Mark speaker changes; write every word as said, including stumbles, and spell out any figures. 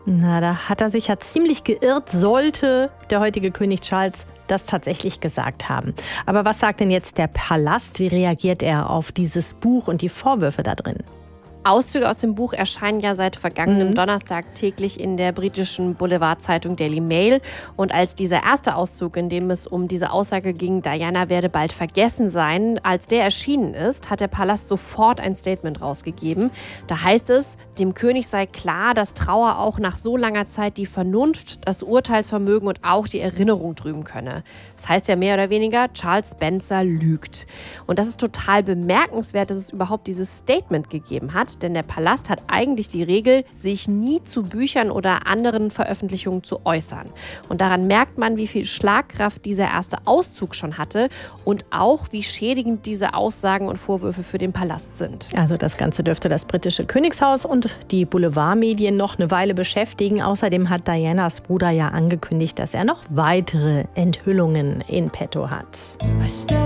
Speaker 1: Na, da hat er sich ja ziemlich geirrt, sollte der heutige König Charles das tatsächlich gesagt haben. Aber was sagt denn jetzt der Palast? Wie reagiert er auf dieses Buch und die Vorwürfe da drin?
Speaker 2: Auszüge aus dem Buch erscheinen ja seit vergangenem
Speaker 1: Mhm.
Speaker 2: Donnerstag täglich in der britischen Boulevardzeitung Daily Mail. Und als dieser erste Auszug, in dem es um diese Aussage ging, Diana werde bald vergessen sein, als der erschienen ist, hat der Palast sofort ein Statement rausgegeben. Da heißt es, dem König sei klar, dass Trauer auch nach so langer Zeit die Vernunft, das Urteilsvermögen und auch die Erinnerung trüben könne. Das heißt ja mehr oder weniger, Charles Spencer lügt. Und das ist total bemerkenswert, dass es überhaupt dieses Statement gegeben hat. Denn der Palast hat eigentlich die Regel, sich nie zu Büchern oder anderen Veröffentlichungen zu äußern. Und daran merkt man, wie viel Schlagkraft dieser erste Auszug schon hatte und auch, wie schädigend diese Aussagen und Vorwürfe für den Palast sind.
Speaker 1: Also das Ganze dürfte das britische Königshaus und die Boulevardmedien noch eine Weile beschäftigen. Außerdem hat Dianas Bruder ja angekündigt, dass er noch weitere Enthüllungen in petto hat.